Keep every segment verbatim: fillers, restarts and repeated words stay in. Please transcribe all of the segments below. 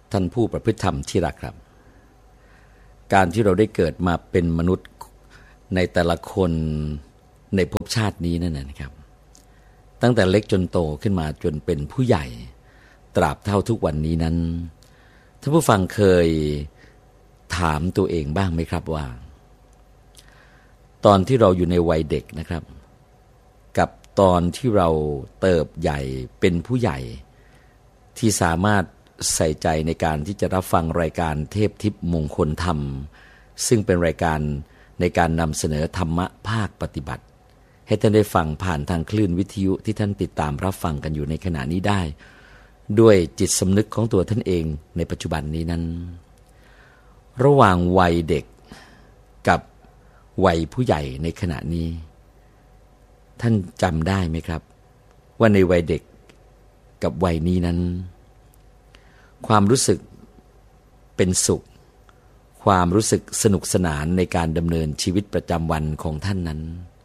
ท่านผู้ประพฤติธรรมที่รักครับการที่เราได้เกิดมาเป็นมนุษย์ในแต่ละคนในภพชาตินี้นั่นนะครับตั้งแต่เล็กจนโตขึ้นมาจนเป็นผู้ใหญ่ตราบเท่าทุกวันนี้นั้นท่านผู้ฟังเคยถามตัวเองบ้างไหมครับว่าตอนที่เราอยู่ในวัยเด็กนะครับกับตอนที่เราเติบใหญ่เป็นผู้ใหญ่ที่สามารถใส่ใจในการที่จะรับฟังรายการเทพทิพย์มงคลธรรมซึ่งเป็นรายการในการนำเสนอธรรมะภาคปฏิบัติให้ท่านได้ฟังผ่านทางคลื่นวิทยุที่ท่านติดตามรับฟังกันอยู่ในขณะนี้ได้ด้วยจิตสำนึกของตัวท่านเองในปัจจุบันนี้นั้นระหว่างวัยเด็กกับวัยผู้ใหญ่ในขณะนี้ท่านจำได้ไหมครับว่าในวัยเด็กกับวัยนี้นั้นความรู้สึกเป็นสุขความรู้สึกสนุกสนานในการดำเนินชีวิตประจำวันของท่านนั้น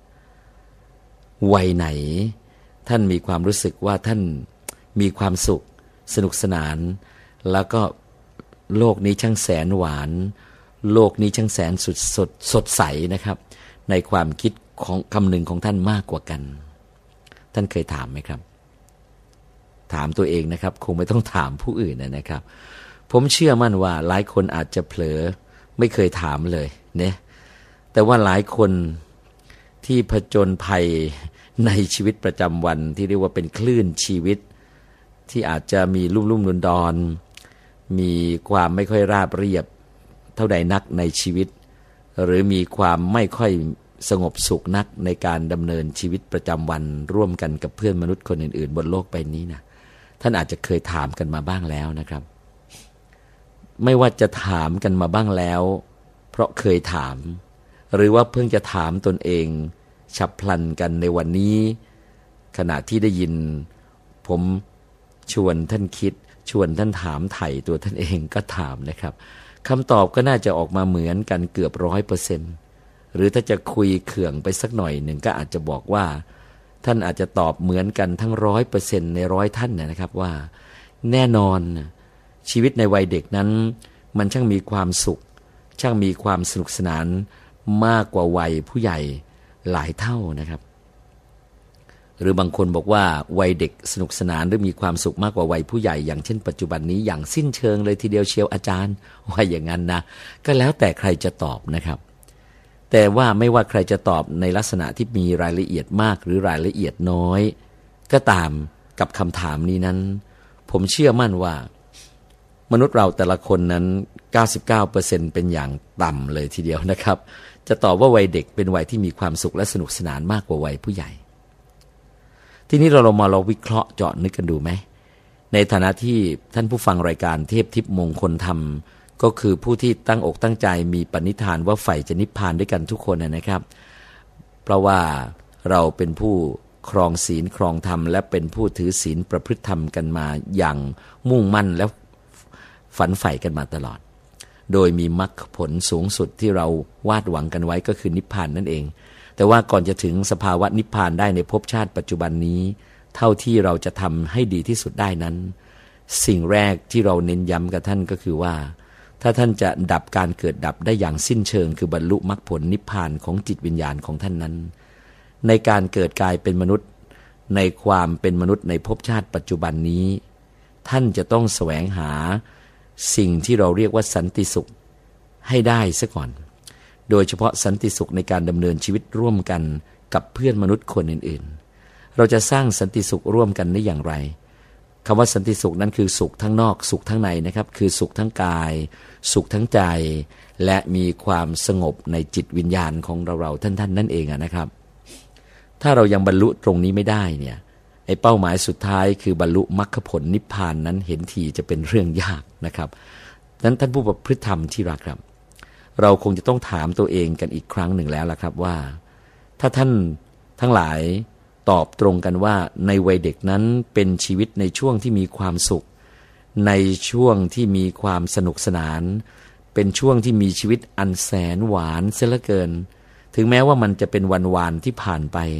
วัยไหนท่านมีความรู้สึกว่าท่านมีความสุขสนุกสนานแล้วก็โลกนี้ช่างแสนหวานโลกนี้ช่างแสนสุดสดสดใสนะครับในความคิดของคำหนึ่งของท่านมากกว่ากันท่านเคยถามไหมครับถามตัวเองนะครับคงไม่ต้องถามผู้อื่นนะครับผมเชื่อมั่นว่าหลายคนอาจจะเผลอไม่เคยถามเลยเนี่ยแต่ว่าหลายคนที่ผจญภัยในชีวิตประจำวันที่เรียกว่าเป็นคลื่นชีวิตที่อาจจะมีลุ่มลุ่มดอนดอนมีความไม่ค่อยราบเรียบเท่าใดนักในชีวิตหรือมีความไม่ค่อยสงบสุขนักในการดำเนินชีวิตประจำวันร่วมกันกับเพื่อนมนุษย์คนอื่นๆบนโลกใบนี้นะท่านอาจจะเคยถามกันมาบ้างแล้วนะครับไม่ว่าจะถามกันมาบ้างแล้วเพราะเคยถามหรือว่าเพิ่งจะถามตนเองฉับพลันกันในวันนี้ขณะที่ได้ยินผมชวนท่านคิดชวนท่านถามไถ่ตัวท่านเองก็ถามนะครับคำตอบก็น่าจะออกมาเหมือนกันเกือบร้อยเปอร์เซ็นต์หรือถ้าจะคุยเขื่องไปสักหน่อยหนึ่งก็อาจจะบอกว่าท่านอาจจะตอบเหมือนกันทั้งร้อยเปอร์เซ็นต์ในร้อยท่านนะครับว่าแน่นอนชีวิตในวัยเด็กนั้นมันช่างมีความสุขช่างมีความสนุกสนานมากกว่าวัยผู้ใหญ่หลายเท่านะครับหรือบางคนบอกว่าวัยเด็กสนุกสนานหรือมีความสุขมากกว่าวัยผู้ใหญ่อย่างเช่นปัจจุบันนี้อย่างสิ้นเชิงเลยทีเดียวเชียวอาจารย์ว่าอย่างนั้นนะก็แล้วแต่ใครจะตอบนะครับแต่ว่าไม่ว่าใครจะตอบในลักษณะที่มีรายละเอียดมากหรือรายละเอียดน้อยก็ตามกับคำถามนี้นั้นผมเชื่อมั่นว่ามนุษย์เราแต่ละคนนั้น เก้าสิบเก้าเปอร์เซ็นต์ เป็นอย่างต่ำเลยทีเดียวนะครับจะตอบว่าวัยเด็กเป็นวัยที่มีความสุขและสนุกสนานมากกว่าวัยผู้ใหญ่ทีนี้เราลองมาเราวิเคราะห์เจาะนึกกันดูไหมในฐานะที่ท่านผู้ฟังรายการเทพทิพย์มงคลธรรมก็คือผู้ที่ตั้งอกตั้งใจมีปณิธานว่าใฝ่จะนิพพานด้วยกันทุกคนนะครับเพราะว่าเราเป็นผู้ครองศีลครองธรรมและเป็นผู้ถือศีลประพฤติธรรมกันมาอย่างมุ่งมั่นและฝันใฝ่กันมาตลอดโดยมีมรรคผลสูงสุดที่เราวาดหวังกันไว้ก็คือนิพพานนั่นเองแต่ว่าก่อนจะถึงสภาวะนิพพานได้ในภพชาติปัจจุบันนี้เท่าที่เราจะทำให้ดีที่สุดได้นั้นสิ่งแรกที่เราเน้นย้ำกับท่านก็คือว่าถ้าท่านจะดับการเกิดดับได้อย่างสิ้นเชิงคือบรรลุมรรคผลนิพพานของจิตวิญญาณของท่านนั้นในการเกิดกายเป็นมนุษย์ในความเป็นมนุษย์ในภพชาติปัจจุบันนี้ท่านจะต้องแสวงหาสิ่งที่เราเรียกว่าสันติสุขให้ได้ซะก่อนโดยเฉพาะสันติสุขในการดำเนินชีวิตร่วมกันกับเพื่อนมนุษย์คนอื่นๆเราจะสร้างสันติสุขร่วมกันได้อย่างไรคำว่าสันติสุขนั้นคือสุขทั้งนอกสุขทั้งในนะครับคือสุขทั้งกายสุขทั้งใจและมีความสงบในจิตวิญญาณของเราเราท่านๆนั่นเองนะครับถ้าเรายังบรรลุตรงนี้ไม่ได้เนี่ยไอ้เป้าหมายสุดท้ายคือบรรลุมรรคผลนิพพานนั้นเห็นทีจะเป็นเรื่องยากนะครับนั้นท่านผู้ประพฤติธรรมที่รักครับเราคงจะต้องถามตัวเองกันอีกครั้งหนึ่งแล้วล่ะครับว่าถ้าท่านทั้งหลายตอบตรงกันว่าในวัยเด็กนั้นเป็นชีวิตในช่วงที่มีความสุขในช่วงที่มีความสนุกสนานเป็นช่วงที่มีชีวิตอันแสนหวานเสียเหลือเกินถึงแม้ว่ามันจะเป็นวันวานที่ผ่านไป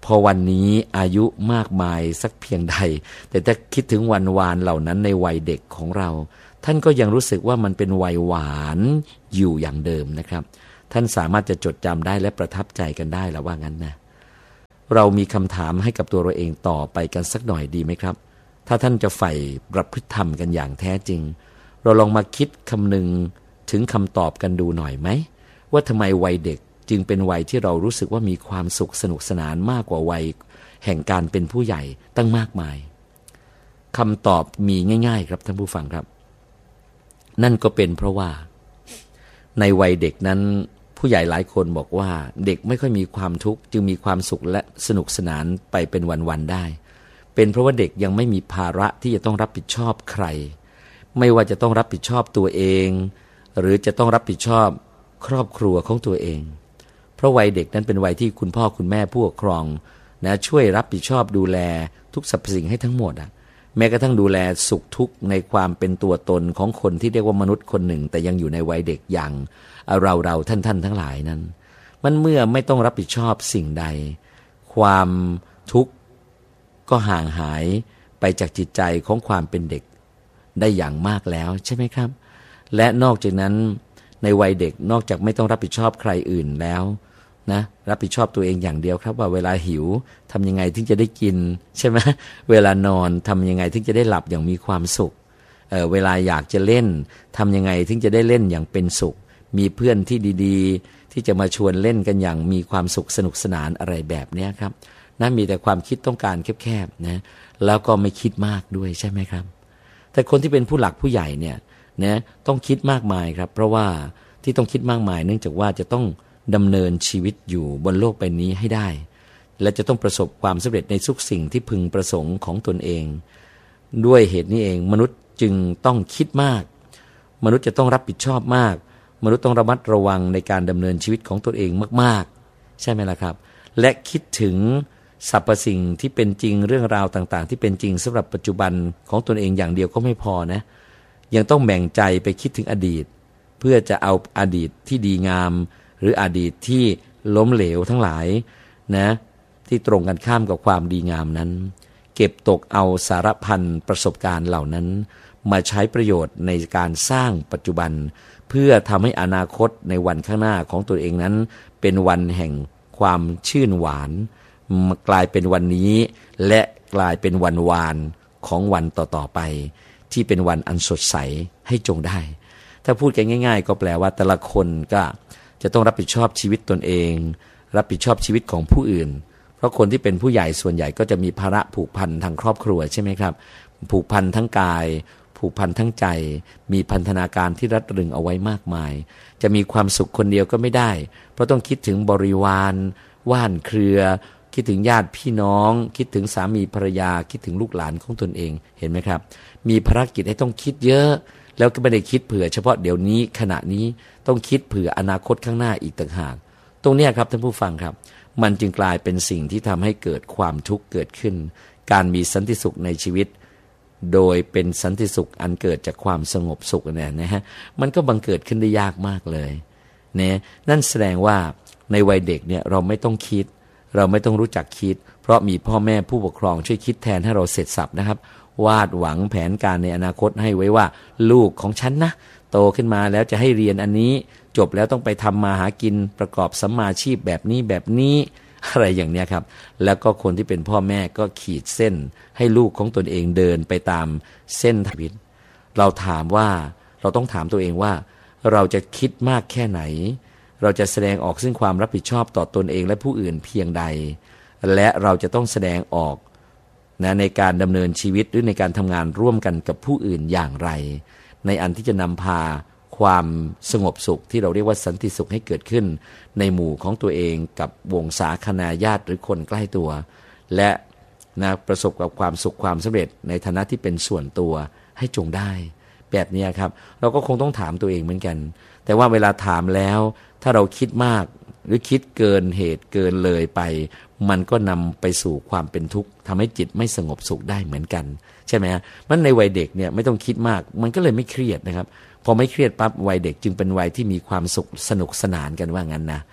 พอวันนี้อายุมากมายสักเพียงใดแต่ถ้าคิดถึงวันวานเหล่านั้นในวัยเด็กของเราท่านก็ยังรู้สึกว่ามันเป็นวัยหวานอยู่อย่างเดิมนะครับท่านสามารถจะจดจำได้และประทับใจกันได้แล้วว่างั้นนะเรามีคำถามให้กับตัวเราเองต่อไปกันสักหน่อยดีไหมครับถ้าท่านจะใฝ่ประพฤติธรรมกันอย่างแท้จริงเราลองมาคิดคำนึงถึงคำตอบกันดูหน่อยไหมว่าทำไมวัยเด็กจึงเป็นวัยที่เรารู้สึกว่ามีความสุขสนุกสนานมากกว่าวัยแห่งการเป็นผู้ใหญ่ตั้งมากมายคำตอบมีง่ายๆครับท่านผู้ฟังครับนั่นก็เป็นเพราะว่าในวัยเด็กนั้นผู้ใหญ่หลายคนบอกว่าเด็กไม่ค่อยมีความทุกข์จึงมีความสุขและสนุกสนานไปเป็นวันๆได้เป็นเพราะว่าเด็กยังไม่มีภาระที่จะต้องรับผิดชอบใครไม่ว่าจะต้องรับผิดชอบตัวเองหรือจะต้องรับผิดชอบครอบครัวของตัวเองเพราะวัยเด็กนั้นเป็นวัยที่คุณพ่อคุณแม่ผู้ปกครองนะช่วยรับผิดชอบดูแลทุกสรรพสิ่งให้ทั้งหมดอ่ะแม้กระทั่งดูแลสุขทุกข์ในความเป็นตัวตนของคนที่เรียกว่ามนุษย์คนหนึ่งแต่ยังอยู่ในวัยเด็กอย่างเราเราท่านท่านทั้งหลายนั้นมันเมื่อไม่ต้องรับผิดชอบสิ่งใดความทุกข์ก็ห่างหายไปจากจิตใจของความเป็นเด็กได้อย่างมากแล้วใช่ไหมครับและนอกจากนั้นในวัยเด็กนอกจากไม่ต้องรับผิดชอบใครอื่นแล้วนะรับผิดชอบตัวเองอย่างเดียวครับว่าเวลาหิวทำยังไงถึงจะได้กินใช่ไหมเวลานอนทำยังไงถึงจะได้หลับอย่างมีความสุข เอ่อ เวลาอยากจะเล่นทำยังไงถึงจะได้เล่นอย่างเป็นสุขมีเพื่อนที่ดีๆที่จะมาชวนเล่นกันอย่างมีความสุขสนุกสนานอะไรแบบนี้ครับนะมีแต่ความคิดต้องการแคบๆนะแล้วก็ไม่คิดมากด้วยใช่ไหมครับแต่คนที่เป็นผู้หลักผู้ใหญ่เนี่ยนะต้องคิดมากมายครับเพราะว่าที่ต้องคิดมากมายเนื่องจากว่าจะต้องดำเนินชีวิตอยู่บนโลกใบนี้ให้ได้และจะต้องประสบความสำเร็จในทุกสิ่งที่พึงประสงค์ของตนเองด้วยเหตุนี้เองมนุษย์จึงต้องคิดมากมนุษย์จะต้องรับผิดชอบมากมนุษย์ต้องระมัดระวังในการดำเนินชีวิตของตนเองมากๆใช่ไหมล่ะครับและคิดถึงสรรพสิ่งที่เป็นจริงเรื่องราวต่างๆที่เป็นจริงสำหรับปัจจุบันของตนเองอย่างเดียวก็ไม่พอนะยังต้องแบ่งใจไปคิดถึงอดีตเพื่อจะเอาอดีตที่ดีงามหรืออดีตที่ล้มเหลวทั้งหลายนะที่ตรงกันข้ามกับความดีงามนั้นเก็บตกเอาสารพันประสบการณ์เหล่านั้นมาใช้ประโยชน์ในการสร้างปัจจุบันเพื่อทำให้อนาคตในวันข้างหน้าของตัวเองนั้นเป็นวันแห่งความชื่นหวานกลายเป็นวันนี้และกลายเป็นวันวานของวันต่อๆไปที่เป็นวันอันสดใสให้จงได้ถ้าพูดกันง่ายๆก็แปลว่าแต่ละคนก็จะต้องรับผิดชอบชีวิตตนเองรับผิดชอบชีวิตของผู้อื่นเพราะคนที่เป็นผู้ใหญ่ส่วนใหญ่ก็จะมีภาระผูกพันทางครอบครัวใช่ไหมครับผูกพันทั้งกายผูกพันทั้งใจมีพันธนาการที่รัดรึงเอาไว้มากมายจะมีความสุขคนเดียวก็ไม่ได้เพราะต้องคิดถึงบริวารว่านเครือคิดถึงญาติพี่น้องคิดถึงสามีภรรยาคิดถึงลูกหลานของตนเองเห็นไหมครับมีภารกิจให้ต้องคิดเยอะแล้วก็ไม่ได้คิดเผื่อเฉพาะเดี๋ยวนี้ขณะนี้ต้องคิดเผื่ออนาคตข้างหน้าอีกต่างหากตรงนี้ครับท่านผู้ฟังครับมันจึงกลายเป็นสิ่งที่ทำให้เกิดความทุกข์เกิดขึ้นการมีสันติสุขในชีวิตโดยเป็นสันติสุขอันเกิดจากความสงบสุขเนี่ยนะฮะมันก็บังเกิดขึ้นได้ยากมากเลยเนี่ยนั่นแสดงว่าในวัยเด็กเนี่ยเราไม่ต้องคิดเราไม่ต้องรู้จักคิดเพราะมีพ่อแม่ผู้ปกครองช่วยคิดแทนให้เราเสร็จสับนะครับวาดหวังแผนการในอนาคตให้ไว้ว่าลูกของฉันนะโตขึ้นมาแล้วจะให้เรียนอันนี้จบแล้วต้องไปทำมาหากินประกอบสัมมาอาชีพแบบนี้แบบนี้อะไรอย่างเนี้ยครับแล้วก็คนที่เป็นพ่อแม่ก็ขีดเส้นให้ลูกของตนเองเดินไปตามเส้นชีวิตเราถามว่าเราต้องถามตัวเองว่าเราจะคิดมากแค่ไหนเราจะแสดงออกซึ่งความรับผิดชอบต่อตนเองและผู้อื่นเพียงใดและเราจะต้องแสดงออกนะในการดำเนินชีวิตหรือในการทำงานร่วมกันกับผู้อื่นอย่างไรในอันที่จะนำพาความสงบสุขที่เราเรียกว่าสันติสุขให้เกิดขึ้นในหมู่ของตัวเองกับวงศาคณาญาติหรือคนใกล้ตัวและนะประสบกับความสุขความสำเร็จในฐานะที่เป็นส่วนตัวให้จงได้แบบนี้ครับเราก็คงต้องถามตัวเองเหมือนกันแต่ว่าเวลาถามแล้วถ้าเราคิดมากหรือคิดเกินเหตุเกินเลยไปมันก็นำไปสู่ความเป็นทุกข์ทำให้จิตไม่สงบสุขได้เหมือนกันใช่ไหมฮะมันในวัยเด็กเนี่ยไม่ต้องคิดมากมันก็เลยไม่เครียดนะครับพอไม่เครียดปั๊บวัยเด็กจึงเป็นวัยที่มีความสุขสนุกสนานกันว่างั้นนะ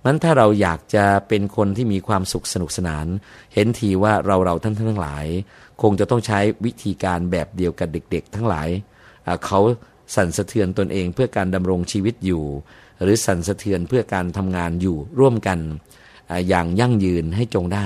นั้นถ้าเราอยากจะเป็นคนที่มีความสุขสนุกสนานเห็นทีว่าเราเราท่านทั้งหลายคงจะต้องใช้วิธีการแบบเดียวกับเด็กๆทั้งหลายเขาสั่นสะเทือนตนเองเพื่อการดำรงชีวิตอยู่หรือสั่นสะเทือนเพื่อการทำงานอยู่ร่วมกันอย่างยั่งยืนให้จงได้